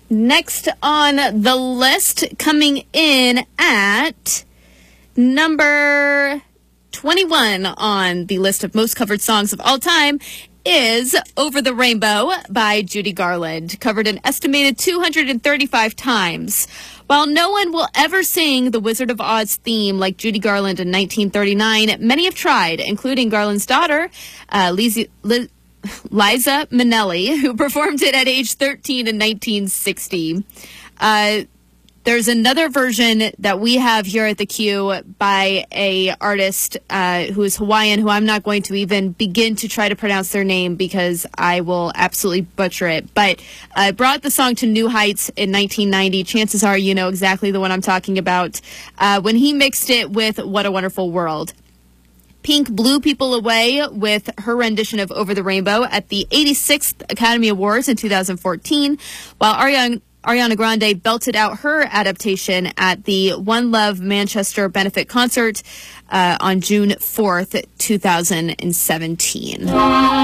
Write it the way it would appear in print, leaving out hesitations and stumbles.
Next on the list, coming in at number 21 on the list of most covered songs of all time, is Over the Rainbow by Judy Garland, covered an estimated 235 times. While no one will ever sing the Wizard of Oz theme like Judy Garland in 1939, many have tried, including Garland's daughter, Liza Minnelli, who performed it at age 13 in 1960. There's another version that we have here at the Q by a artist who is Hawaiian, who I'm not going to even begin to try to pronounce their name because I will absolutely butcher it. But brought the song to new heights in 1990. Chances are you know exactly the one I'm talking about when he mixed it with What a Wonderful World. Pink blew people away with her rendition of Over the Rainbow at the 86th Academy Awards in 2014, while Ariana Grande belted out her adaptation at the One Love Manchester benefit concert on June 4th, 2017.